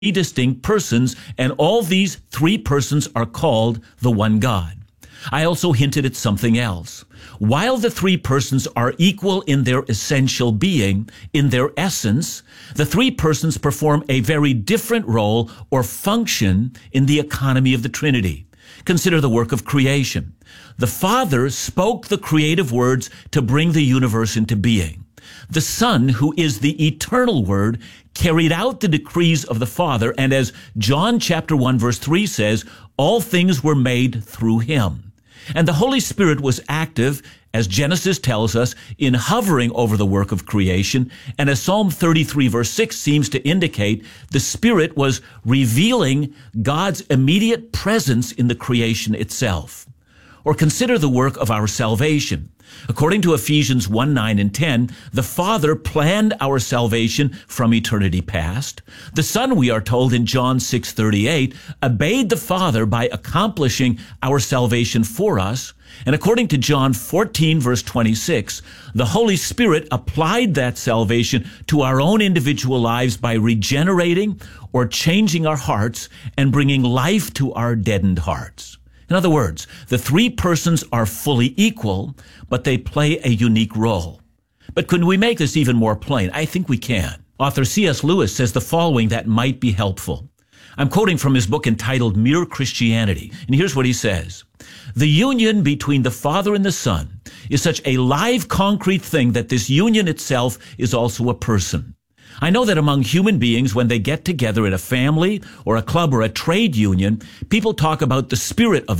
distinct persons, and all these three persons are called the one God. I also hinted at something else. While the three persons are equal in their essential being, in their essence, the three persons perform a very different role or function in the economy of the Trinity. Consider the work of creation. The Father spoke the creative words to bring the universe into being. The Son, who is the eternal Word, carried out the decrees of the Father, and as John chapter 1 verse 3 says, all things were made through him. And the Holy Spirit was active, as Genesis tells us, in hovering over the work of creation, and as Psalm 33 verse 6 seems to indicate, the Spirit was revealing God's immediate presence in the creation itself. Or consider the work of our salvation. According to Ephesians 1, 9, and 10, the Father planned our salvation from eternity past. The Son, we are told in John 6:38, obeyed the Father by accomplishing our salvation for us. And according to John 14, verse 26, the Holy Spirit applied that salvation to our own individual lives by regenerating or changing our hearts and bringing life to our deadened hearts. In other words, the three persons are fully equal, but they play a unique role. But can we make this even more plain? I think we can. Author C.S. Lewis says the following that might be helpful. I'm quoting from his book entitled Mere Christianity, and here's what he says. The union between the Father and the Son is such a live, concrete thing that this union itself is also a person. I know that among human beings, when they get together in a family or a club or a trade union, people talk about the spirit of